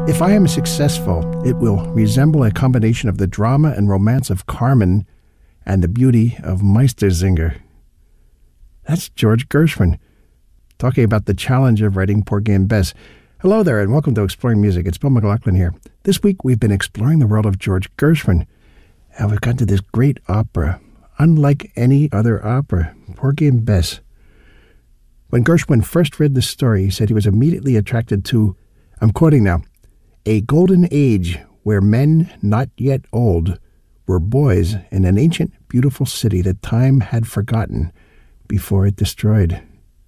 If I am successful, it will resemble a combination of the drama and romance of Carmen and the beauty of Meistersinger. That's George Gershwin, talking about the challenge of writing Porgy and Bess. Hello there, and welcome to Exploring Music. It's Bill McLaughlin here. This week, we've been exploring the world of George Gershwin, and we've gotten to this great opera, unlike any other opera, Porgy and Bess. When Gershwin first read the story, he said he was immediately attracted to, I'm quoting now, a golden age where men not yet old were boys in an ancient, beautiful city that time had forgotten before it destroyed.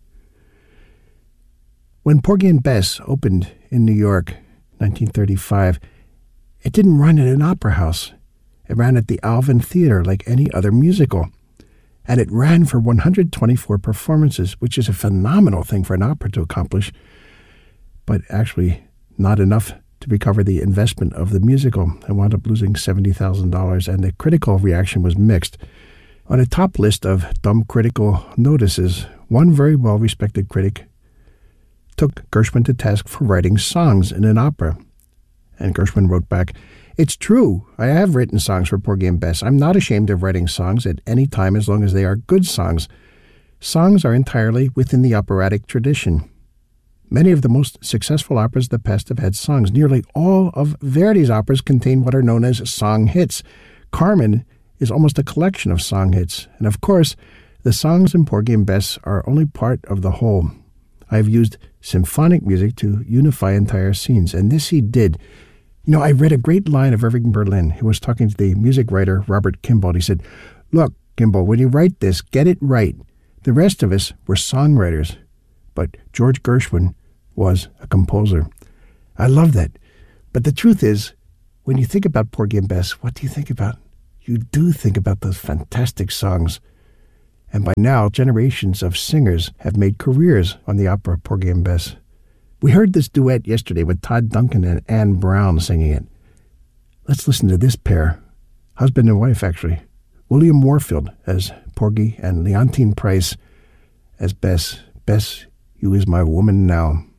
When Porgy and Bess opened in New York, 1935, it didn't run at an opera house. It ran at the Alvin Theater like any other musical. And it ran for 124 performances, which is a phenomenal thing for an opera to accomplish, but actually not enough to recover the investment of the musical. It wound up losing $70,000, and the critical reaction was mixed. On a top list of dumb critical notices, one very well-respected critic took Gershwin to task for writing songs in an opera. And Gershwin wrote back, "It's true, I have written songs for Porgy and Bess. I'm not ashamed of writing songs at any time as long as they are good songs. Songs are entirely within the operatic tradition. Many of the most successful operas of the past have had songs. Nearly all of Verdi's operas contain what are known as song hits. Carmen is almost a collection of song hits. And of course, the songs in Porgy and Bess are only part of the whole. I've used symphonic music to unify entire scenes, and this he did. You know, I read a great line of Irving Berlin, who was talking to the music writer Robert Kimball, and he said, 'Look, Kimball, when you write this, get it right. The rest of us were songwriters, but George Gershwin was a composer.' I love that. But the truth is, when you think about Porgy and Bess, what do you think about? You do think about those fantastic songs. And by now, generations of singers have made careers on the opera Porgy and Bess. We heard this duet yesterday with Todd Duncan and Anne Brown singing it. Let's listen to this pair, husband and wife actually. William Warfield as Porgy and Leontine Price as Bess. Bess, you is my woman now.